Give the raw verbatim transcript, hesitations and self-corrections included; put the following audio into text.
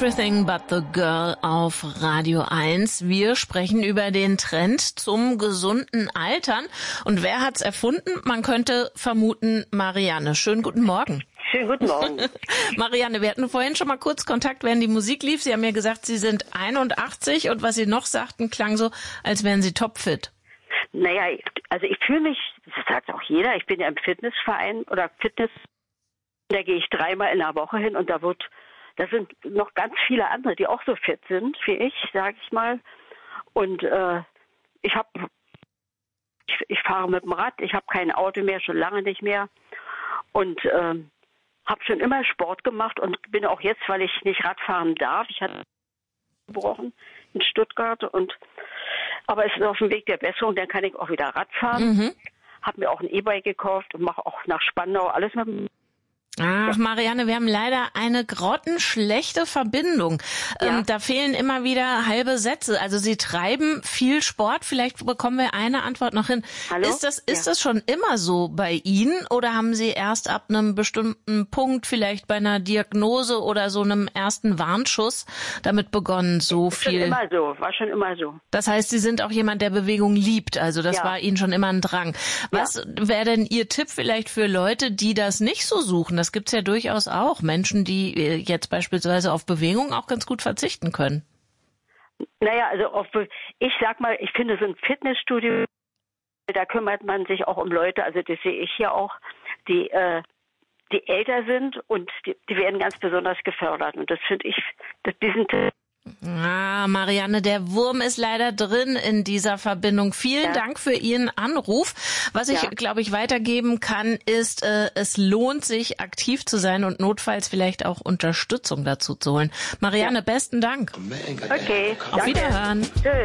Everything But the Girl auf Radio eins. Wir sprechen über den Trend zum gesunden Altern. Und wer hat's erfunden? Man könnte vermuten, Marianne. Schönen guten Morgen. Schönen guten Morgen. Marianne, wir hatten vorhin schon mal kurz Kontakt, während die Musik lief. Sie haben mir gesagt, Sie sind einundachtzig und was Sie noch sagten, klang so, als wären Sie topfit. Naja, also ich fühle mich, das sagt auch jeder, ich bin ja im Fitnessverein oder Fitness, da gehe ich dreimal in der Woche hin und da wird, da sind noch ganz viele andere, die auch so fit sind wie ich, sage ich mal. Und äh, ich habe, ich, ich fahre mit dem Rad, ich habe kein Auto mehr, schon lange nicht mehr und äh, habe schon immer Sport gemacht und bin auch jetzt, weil ich nicht Radfahren darf, ich hatte gebrochen in Stuttgart und aber es ist auf dem Weg der Besserung, dann kann ich auch wieder Rad fahren. Mhm. Habe mir auch ein E-Bike gekauft und mache auch nach Spandau alles mit dem Ach, Marianne, wir haben leider eine grottenschlechte Verbindung. Ja. Ähm, da fehlen immer wieder halbe Sätze. Also Sie treiben viel Sport. Vielleicht bekommen wir eine Antwort noch hin. Hallo? Ist das, ist ja. das schon immer so bei Ihnen oder haben Sie erst ab einem bestimmten Punkt, vielleicht bei einer Diagnose oder so einem ersten Warnschuss, damit begonnen, so viel? War schon immer so, war schon immer so. Das heißt, Sie sind auch jemand, der Bewegung liebt. Also das ja. war Ihnen schon immer ein Drang. Was ja. wäre denn Ihr Tipp vielleicht für Leute, die das nicht so suchen? Das gibt's ja durchaus auch. Menschen, die jetzt beispielsweise auf Bewegung auch ganz gut verzichten können. Naja, also auf, ich sag mal, ich finde so ein Fitnessstudio, da kümmert man sich auch um Leute, also das sehe ich hier auch, die, äh, die älter sind und die, die werden ganz besonders gefördert. Und das finde ich, das, diesen Ah, Marianne, der Wurm ist leider drin in dieser Verbindung. Vielen ja. Dank für Ihren Anruf. Was ich, ja. glaube ich, weitergeben kann, ist, äh, es lohnt sich, aktiv zu sein und notfalls vielleicht auch Unterstützung dazu zu holen. Marianne, ja. besten Dank. Okay. Auf danke. Wiederhören. Tschüss.